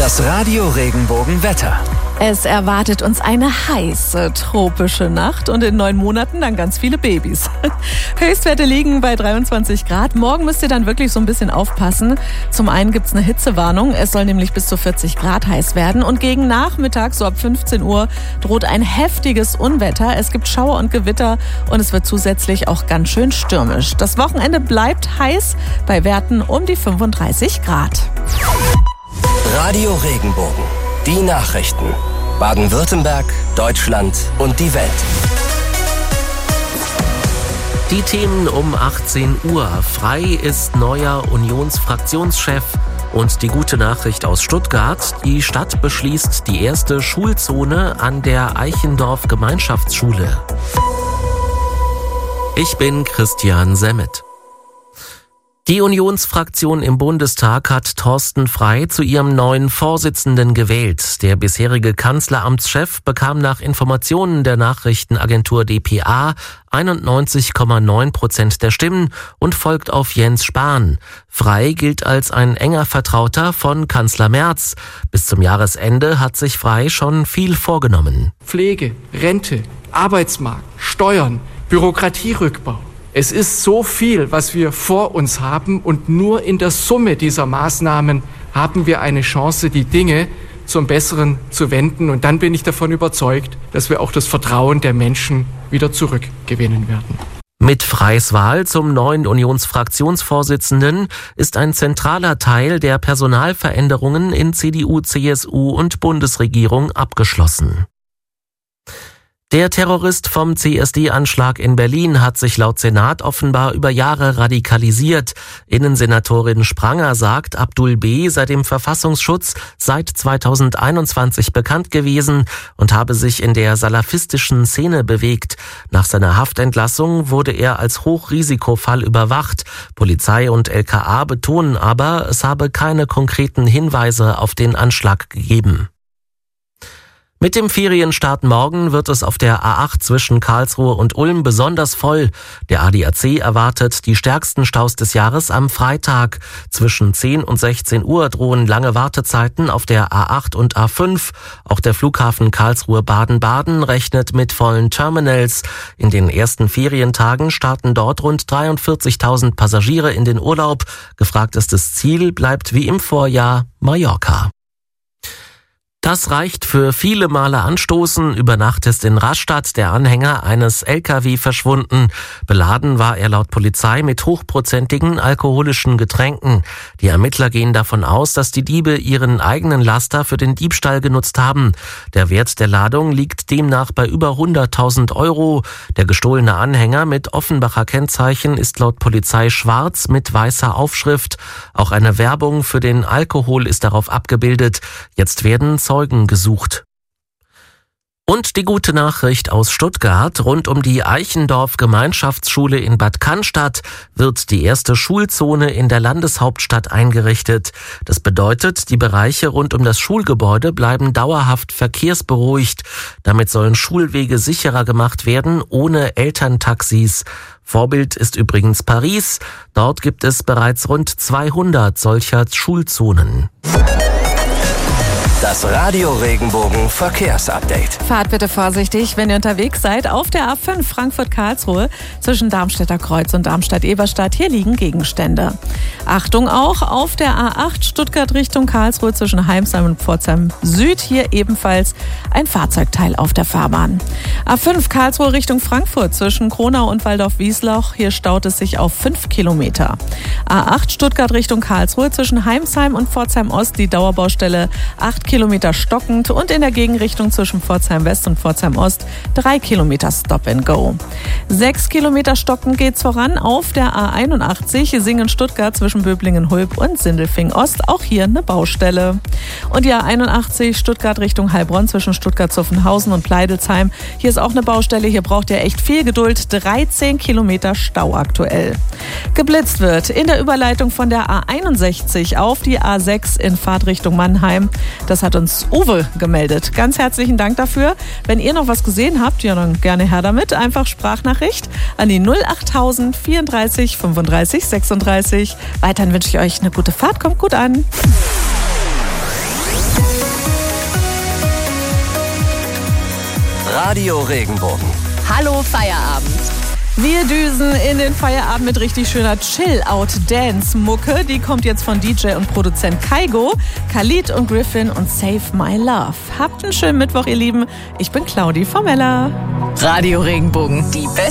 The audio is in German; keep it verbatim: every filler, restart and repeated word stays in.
Das Radio Regenbogen-Wetter. Es erwartet uns eine heiße, tropische Nacht und in neun Monaten dann ganz viele Babys. Höchstwerte liegen bei dreiundzwanzig Grad. Morgen müsst ihr dann wirklich so ein bisschen aufpassen. Zum einen gibt es eine Hitzewarnung. Es soll nämlich bis zu vierzig Grad heiß werden. Und gegen Nachmittag, so ab fünfzehn Uhr, droht ein heftiges Unwetter. Es gibt Schauer und Gewitter und es wird zusätzlich auch ganz schön stürmisch. Das Wochenende bleibt heiß bei Werten um die fünfunddreißig Grad. Radio Regenbogen. Die Nachrichten. Baden-Württemberg, Deutschland und die Welt. Die Themen um achtzehn Uhr. Frei ist neuer Unionsfraktionschef. Und die gute Nachricht aus Stuttgart. Die Stadt beschließt die erste Schulzone an der Eichendorff Gemeinschaftsschule. Ich bin Christian Semmet. Die Unionsfraktion im Bundestag hat Thorsten Frey zu ihrem neuen Vorsitzenden gewählt. Der bisherige Kanzleramtschef bekam nach Informationen der Nachrichtenagentur D P A einundneunzig Komma neun Prozent der Stimmen und folgt auf Jens Spahn. Frey gilt als ein enger Vertrauter von Kanzler Merz. Bis zum Jahresende hat sich Frey schon viel vorgenommen. Pflege, Rente, Arbeitsmarkt, Steuern, Bürokratierückbau. Es ist so viel, was wir vor uns haben, und nur in der Summe dieser Maßnahmen haben wir eine Chance, die Dinge zum Besseren zu wenden. Und dann bin ich davon überzeugt, dass wir auch das Vertrauen der Menschen wieder zurückgewinnen werden. Mit Freys Wahl zum neuen Unionsfraktionsvorsitzenden ist ein zentraler Teil der Personalveränderungen in C D U, C S U und Bundesregierung abgeschlossen. Der Terrorist vom C S D-Anschlag in Berlin hat sich laut Senat offenbar über Jahre radikalisiert. Innensenatorin Spranger sagt, Abdul B. sei dem Verfassungsschutz seit zweitausendeinundzwanzig bekannt gewesen und habe sich in der salafistischen Szene bewegt. Nach seiner Haftentlassung wurde er als Hochrisikofall überwacht. Polizei und L K A betonen aber, es habe keine konkreten Hinweise auf den Anschlag gegeben. Mit dem Ferienstart morgen wird es auf der A acht zwischen Karlsruhe und Ulm besonders voll. Der A D A C erwartet die stärksten Staus des Jahres am Freitag. Zwischen zehn und sechzehn Uhr drohen lange Wartezeiten auf der A acht und A fünf. Auch der Flughafen Karlsruhe-Baden-Baden rechnet mit vollen Terminals. In den ersten Ferientagen starten dort rund dreiundvierzigtausend Passagiere in den Urlaub. Gefragtestes Ziel bleibt wie im Vorjahr Mallorca. Das reicht für viele Male anstoßen. Über Nacht ist in Rastatt der Anhänger eines L K W verschwunden. Beladen war er laut Polizei mit hochprozentigen alkoholischen Getränken. Die Ermittler gehen davon aus, dass die Diebe ihren eigenen Laster für den Diebstahl genutzt haben. Der Wert der Ladung liegt demnach bei über hunderttausend Euro. Der gestohlene Anhänger mit Offenbacher Kennzeichen ist laut Polizei schwarz mit weißer Aufschrift. Auch eine Werbung für den Alkohol ist darauf abgebildet. Jetzt werden Zeugen gesucht. Und die gute Nachricht aus Stuttgart: Rund um die Eichendorff Gemeinschaftsschule in Bad Cannstatt wird die erste Schulzone in der Landeshauptstadt eingerichtet. Das bedeutet, die Bereiche rund um das Schulgebäude bleiben dauerhaft verkehrsberuhigt. Damit sollen Schulwege sicherer gemacht werden, ohne Elterntaxis. Vorbild ist übrigens Paris. Dort gibt es bereits rund zweihundert solcher Schulzonen. Das Radio Regenbogen Verkehrsupdate. Fahrt bitte vorsichtig, wenn ihr unterwegs seid. Auf der A fünf Frankfurt-Karlsruhe zwischen Darmstädter Kreuz und Darmstadt-Eberstadt. Hier liegen Gegenstände. Achtung auch auf der A acht Stuttgart Richtung Karlsruhe zwischen Heimsheim und Pforzheim Süd. Hier ebenfalls ein Fahrzeugteil auf der Fahrbahn. A fünf Karlsruhe Richtung Frankfurt zwischen Kronau und Waldorf-Wiesloch. Hier staut es sich auf fünf Kilometer. A acht Stuttgart Richtung Karlsruhe zwischen Heimsheim und Pforzheim Ost. Die Dauerbaustelle acht Kilometer stockend und in der Gegenrichtung zwischen Pforzheim West und Pforzheim Ost drei Kilometer Stop and Go. Sechs Kilometer stockend geht's voran auf der A einundachtzig Singen-Stuttgart zwischen Böblingen-Hulb und Sindelfing Ost. Auch hier eine Baustelle. Und die A einundachtzig Stuttgart Richtung Heilbronn zwischen Stuttgart-Zuffenhausen und Pleidelsheim. Hier ist auch eine Baustelle. Hier braucht ihr echt viel Geduld. dreizehn Kilometer Stau aktuell. Geblitzt wird in der Überleitung von der A einundsechzig auf die A sechs in Fahrtrichtung Mannheim. Das hat uns Uwe gemeldet. Ganz herzlichen Dank dafür. Wenn ihr noch was gesehen habt, ja dann gerne her damit. Einfach Sprachnachricht an die null achttausend vierunddreißig fünfunddreißig sechsunddreißig. Weiterhin wünsche ich euch eine gute Fahrt. Kommt gut an. Radio Regenbogen. Hallo Feierabend. Wir düsen in den Feierabend mit richtig schöner Chill-Out-Dance-Mucke. Die kommt jetzt von D J und Produzent Kaigo, Khalid und Griffin und Save My Love. Habt einen schönen Mittwoch, ihr Lieben. Ich bin Claudi Formella. Radio Regenbogen, die beste